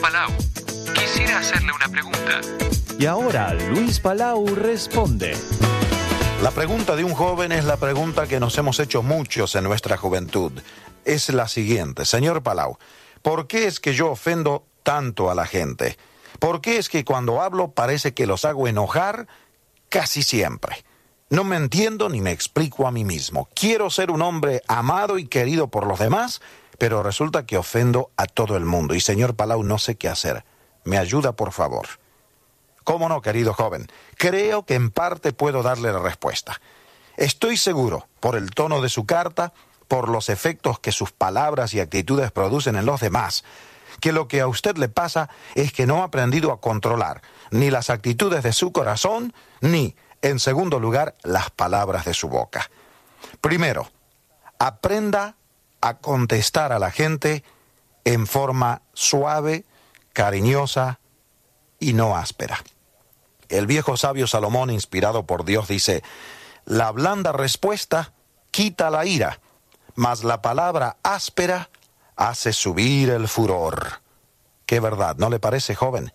Palau. Quisiera hacerle una pregunta. Y ahora Luis Palau responde. La pregunta de un joven es la pregunta que nos hemos hecho muchos en nuestra juventud. Es la siguiente: señor Palau, ¿por qué es que yo ofendo tanto a la gente? ¿Por qué es que cuando hablo parece que los hago enojar casi siempre? No me entiendo ni me explico a mí mismo. Quiero ser un hombre amado y querido por los demás, pero resulta que ofendo a todo el mundo. Y señor Palau, no sé qué hacer. ¿Me ayuda, por favor? ¿Cómo no, querido joven? Creo que en parte puedo darle la respuesta. Estoy seguro, por el tono de su carta, por los efectos que sus palabras y actitudes producen en los demás, que lo que a usted le pasa es que no ha aprendido a controlar ni las actitudes de su corazón, ni, en segundo lugar, las palabras de su boca. Primero, aprenda a contestar a la gente en forma suave, cariñosa y no áspera. El viejo sabio Salomón, inspirado por Dios, dice: la blanda respuesta quita la ira, mas la palabra áspera hace subir el furor. Qué verdad, ¿no le parece, joven?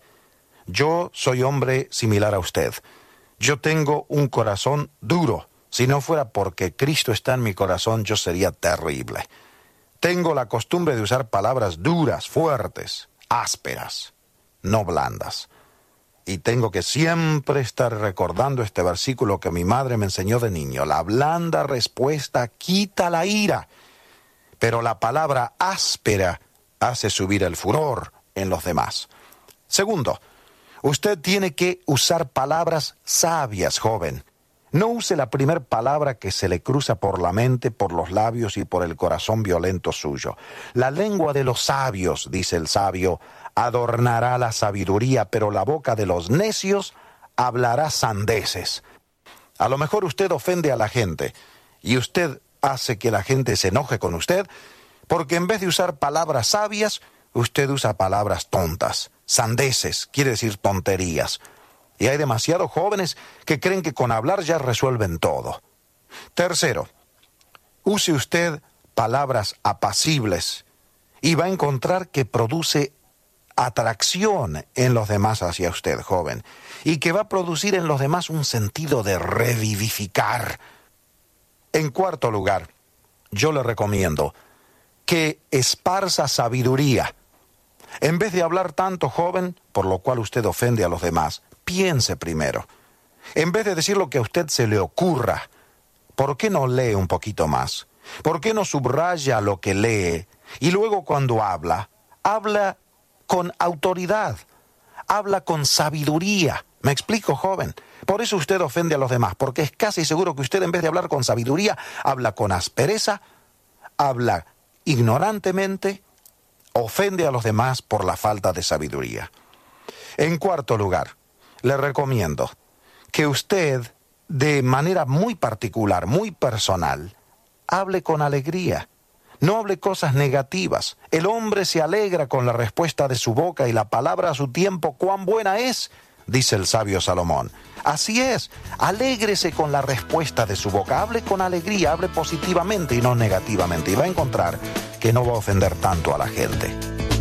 Yo soy hombre similar a usted. Yo tengo un corazón duro. Si no fuera porque Cristo está en mi corazón, yo sería terrible. Tengo la costumbre de usar palabras duras, fuertes, ásperas, no blandas. Y tengo que siempre estar recordando este versículo que mi madre me enseñó de niño: la blanda respuesta quita la ira, pero la palabra áspera hace subir el furor en los demás. Segundo, usted tiene que usar palabras sabias, joven. No use la primer palabra que se le cruza por la mente, por los labios y por el corazón violento suyo. La lengua de los sabios, dice el sabio, adornará la sabiduría, pero la boca de los necios hablará sandeces. A lo mejor usted ofende a la gente y usted hace que la gente se enoje con usted porque en vez de usar palabras sabias, usted usa palabras tontas. Sandeces quiere decir tonterías. Y hay demasiados jóvenes que creen que con hablar ya resuelven todo. Tercero, use usted palabras apacibles y va a encontrar que produce atracción en los demás hacia usted, joven, y que va a producir en los demás un sentido de revivificar. En cuarto lugar, yo le recomiendo que esparza sabiduría. En vez de hablar tanto, joven, por lo cual usted ofende a los demás, piense primero. En vez de decir lo que a usted se le ocurra, ¿por qué no lee un poquito más? ¿Por qué no subraya lo que lee? Y luego cuando habla con autoridad, habla con sabiduría. ¿Me explico, joven? Por eso usted ofende a los demás, porque es casi seguro que usted, en vez de hablar con sabiduría, habla con aspereza, habla ignorantemente, ofende a los demás por la falta de sabiduría. En cuarto lugar, le recomiendo que usted, de manera muy particular, muy personal, hable con alegría. No hable cosas negativas. El hombre se alegra con la respuesta de su boca y la palabra a su tiempo cuán buena es, dice el sabio Salomón. Así es, alégrese con la respuesta de su boca. Hable con alegría, hable positivamente y no negativamente. Y va a encontrar que no va a ofender tanto a la gente.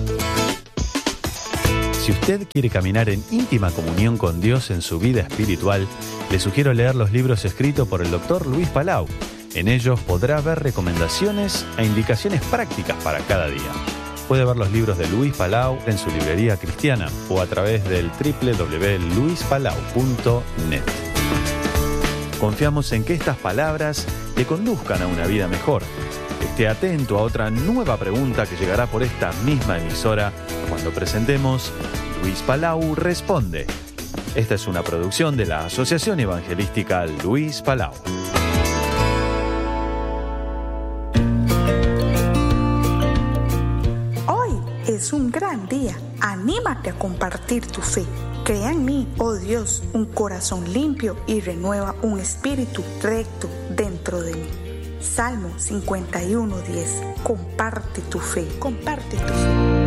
Si usted quiere caminar en íntima comunión con Dios en su vida espiritual, le sugiero leer los libros escritos por el Dr. Luis Palau. En ellos podrá ver recomendaciones e indicaciones prácticas para cada día. Puede ver los libros de Luis Palau en su librería cristiana o a través del www.luispalau.net. Confiamos en que estas palabras le conduzcan a una vida mejor. Esté atento a otra nueva pregunta que llegará por esta misma emisora cuando presentemos Luis Palau Responde. Esta es una producción de la Asociación Evangelística Luis Palau. Es un gran día. Anímate a compartir tu fe. Crea en mí, oh Dios, un corazón limpio y renueva un espíritu recto dentro de mí. Salmo 51:10. Comparte tu fe. Comparte tu fe.